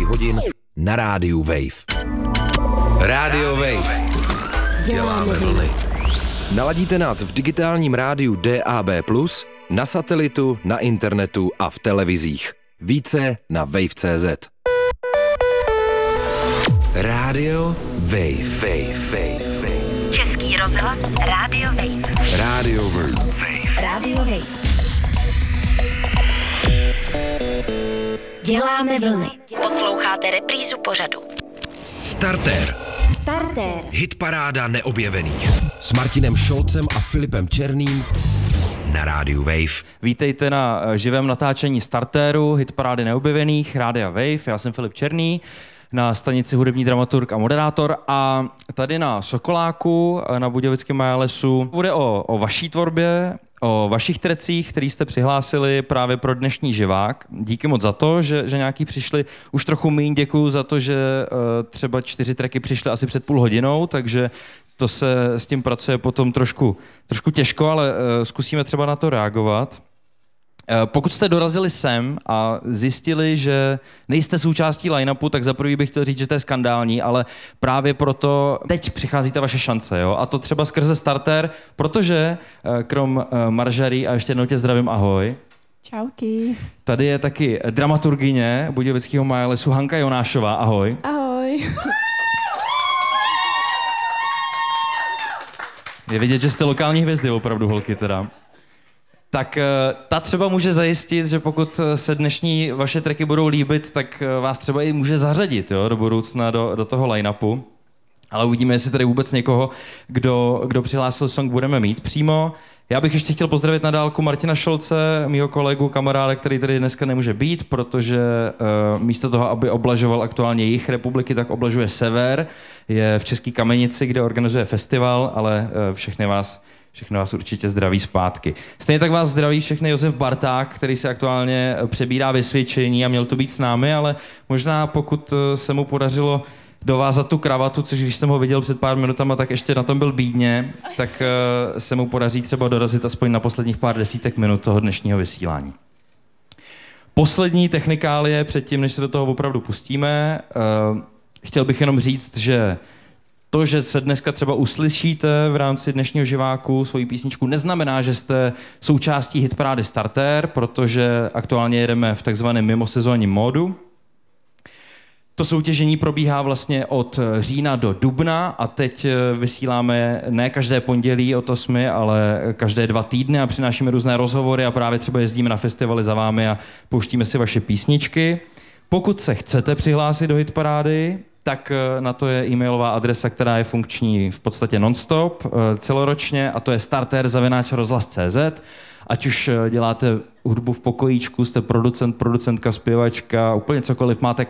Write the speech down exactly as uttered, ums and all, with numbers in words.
hodin na rádiu Wave. Rádio Wave. Děláme vlny. Naladíte nás v digitálním rádiu D A B plus, na satelitu, na internetu a v televizích. Více na wave tečka cé zet. Rádio Wave. Wave. Wave. Wave. Český rozhlas Rádio Wave. Rádio Wave. Rádio Wave. Děláme vlny. Posloucháte reprízu pořadu. Startér. Startér. Hitparáda neobjevených. S Martinem Šolcem a Filipem Černým na rádiu Wave. Vítejte na živém natáčení Startéru, Hitparády neobjevených, Rádia Wave. Já jsem Filip Černý, na stanici hudební dramaturg a moderátor, a tady na Sokoláku na Budějovickém Majalesu bude o, o vaší tvorbě, o vašich trecích, který jste přihlásili právě pro dnešní živák. Díky moc za to, že, že nějaký přišli. Už trochu míň děkuju za to, že uh, třeba čtyři tracky přišly asi před půl hodinou, takže to se s tím pracuje potom trošku, trošku těžko, ale uh, zkusíme třeba na to reagovat. Pokud jste dorazili sem a zjistili, že nejste součástí line-upu, tak za prvý bych chtěl říct, že to je skandální, ale právě proto teď přichází ta vaše šance, jo? A to třeba skrze Startér, protože krom Maržarí, a ještě jednou tě zdravím, ahoj. Čauky. Tady je taky dramaturgyně Budějovického Majalesu Hanka Jonášová, ahoj. Ahoj. Je vidět, že jste lokální hvězdy opravdu, holky teda. Tak ta třeba může zajistit, že pokud se dnešní vaše tracky budou líbit, tak vás třeba i může zařadit, jo, do budoucna do, do toho line-upu. Ale uvidíme, jestli tady vůbec někoho, kdo, kdo přihlásil song, budeme mít přímo. Já bych ještě chtěl pozdravit na dálku Martina Šolce, mýho kolegu, kamaráda, který tady dneska nemůže být, protože uh, místo toho, aby oblažoval aktuálně jejich republiky, tak oblažuje sever. Je v České Kamenici, kde organizuje festival, ale uh, všechny vás Všechno vás určitě zdraví zpátky. Stejně tak vás zdraví všechny Josef Barták, který se aktuálně přebírá vysvědčení a měl to být s námi, ale možná pokud se mu podařilo dovázat tu kravatu, což když jsem ho viděl před pár minutama, tak ještě na tom byl bídně, tak se mu podaří třeba dorazit aspoň na posledních pár desítek minut toho dnešního vysílání. Poslední technikálie předtím, než se do toho opravdu pustíme, chtěl bych jenom říct, že to, že se dneska třeba uslyšíte v rámci dnešního živáku svoji písničku, neznamená, že jste součástí hitparády Startér, protože aktuálně jedeme v takzvaném mimosezónním módu. To soutěžení probíhá vlastně od října do dubna a teď vysíláme ne každé pondělí od osmi, ale každé dva týdny a přinášíme různé rozhovory a právě třeba jezdíme na festivaly za vámi a pouštíme si vaše písničky. Pokud se chcete přihlásit do hitparády, tak na to je e-mailová adresa, která je funkční v podstatě non-stop, celoročně, a to je startér zavináč rozhlas tečka cé zet. Ať už děláte hudbu v pokojíčku, jste producent, producentka, zpěvačka, úplně cokoliv, máte